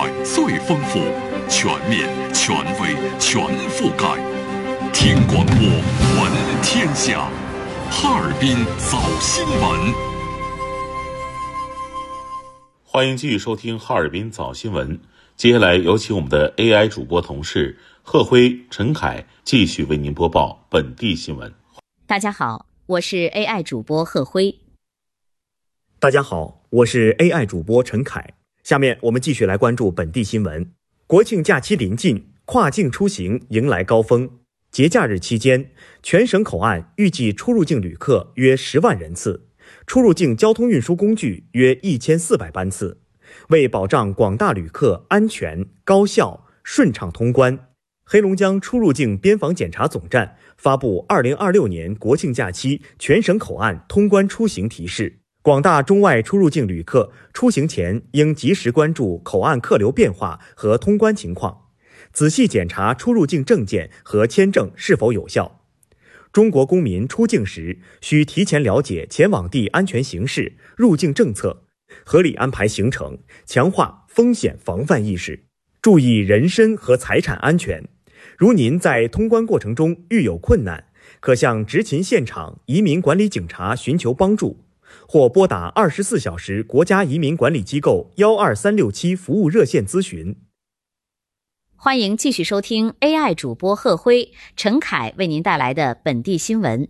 最丰富，全面、权威、全覆盖。听广播，闻天下。哈尔滨早新闻。 欢迎继续收听哈尔滨早新闻。接下来有请我们的 AI 主播同事贺辉、陈凯继续为您播报本地新闻。 大家好，我是 AI 主播贺辉。 大家好，我是 AI 主播陈凯。下面我们继续来关注本地新闻。国庆假期临近，跨境出行迎来高峰。节假日期间，全省口岸预计出入境旅客约10万人次，出入境交通运输工具约1400班次。为保障广大旅客安全、高效、顺畅通关，黑龙江出入境边防检查总站发布2026年国庆假期全省口岸通关出行提示。广大中外出入境旅客出行前应及时关注口岸客流变化和通关情况，仔细检查出入境证件和签证是否有效。中国公民出境时需提前了解前往地安全形势、入境政策，合理安排行程，强化风险防范意识，注意人身和财产安全。如您在通关过程中遇有困难，可向执勤现场移民管理警察寻求帮助，或拨打24小时国家移民管理机构12367服务热线咨询。 欢迎继续收听 AI 主播贺辉、陈凯为您带来的本地新闻。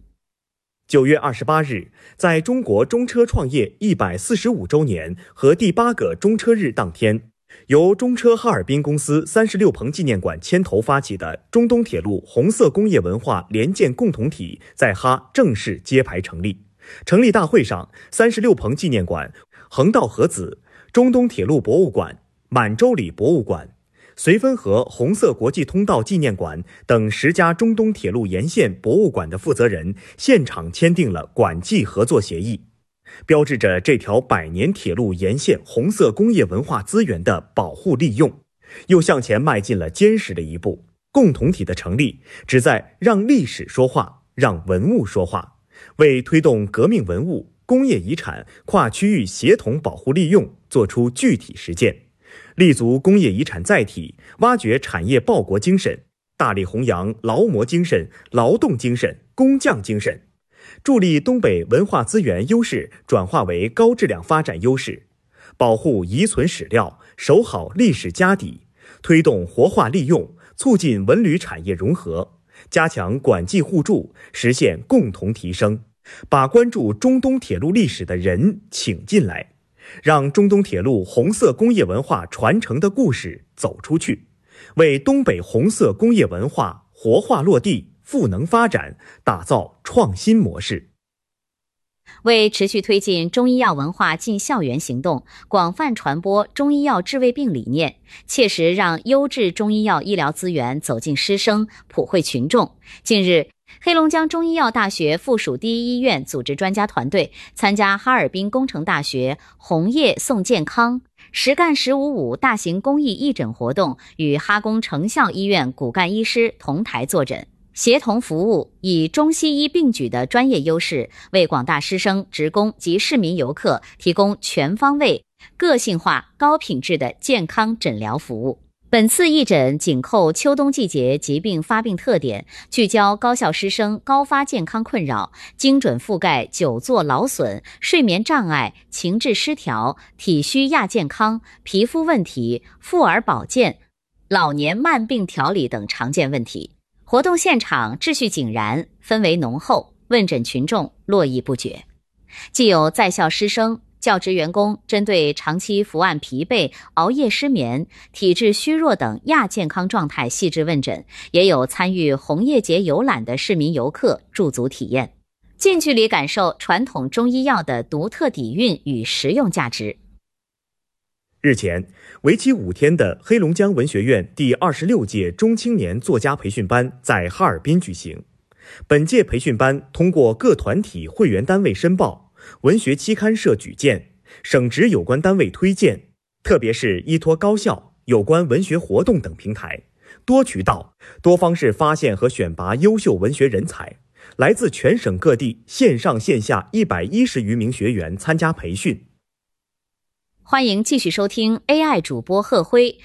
9月28日，在中国中车创业145周年和第8个中车日当天，由中车哈尔滨公司36棚纪念馆牵头发起的中东铁路红色工业文化联建共同体在哈正式揭牌成立。成立大会上，36棚纪念馆、横道河子、中东铁路博物馆、满洲里博物馆、绥芬河红色国际通道纪念馆等10家中东铁路沿线博物馆的负责人现场签订了馆际合作协议，标志着这条100年铁路沿线红色工业文化资源的保护利用，又向前迈进了坚实的一步。共同体的成立，旨在让历史说话，让文物说话，为推动革命文物、工业遗产跨区域协同保护利用做出具体实践，立足工业遗产载体，挖掘产业报国精神，大力弘扬劳模精神、劳动精神、工匠精神，助力东北文化资源优势转化为高质量发展优势，保护遗存史料，守好历史家底，推动活化利用，促进文旅产业融合，加强馆际互助，实现共同提升，把关注中东铁路历史的人请进来，让中东铁路红色工业文化传承的故事走出去，为东北红色工业文化活化落地、赋能发展打造创新模式。 为持续推进中医药文化进校园行动，广泛传播中医药治胃病理念，切实让优质中医药医疗资源走进师生、普惠群众。近日，黑龙江中医药大学附属第一医院组织专家团队参加哈尔滨工程大学红叶送健康实干155大型公益义诊活动，与哈工成效医院骨干医师同台坐诊，协同服务，以中西医并举的专业优势，为广大师生、职工及市民游客提供全方位、个性化、高品质的健康诊疗服务。本次义诊紧扣秋冬季节疾病发病特点，聚焦高校师生高发健康困扰，精准覆盖久坐劳损、睡眠障碍、情志失调、体虚亚健康、皮肤问题、妇儿保健、老年慢病调理等常见问题。活动现场秩序井然，氛围浓厚，问诊群众络绎不绝。既有在校师生、教职员工针对长期伏案疲惫、熬夜失眠、体质虚弱等亚健康状态细致问诊，也有参与红叶节游览的市民游客驻足体验，近距离感受传统中医药的独特底蕴与实用价值。 日前，为期5天的黑龙江文学院第26届中青年作家培训班在哈尔滨举行。本届培训班通过各团体会员单位申报、文学期刊社举荐、省直有关单位推荐，特别是依托高校有关文学活动等平台，多渠道、多方式发现和选拔优秀文学人才。来自全省各地线上线下110余名学员参加培训。 欢迎继续收听 AI 主播贺辉、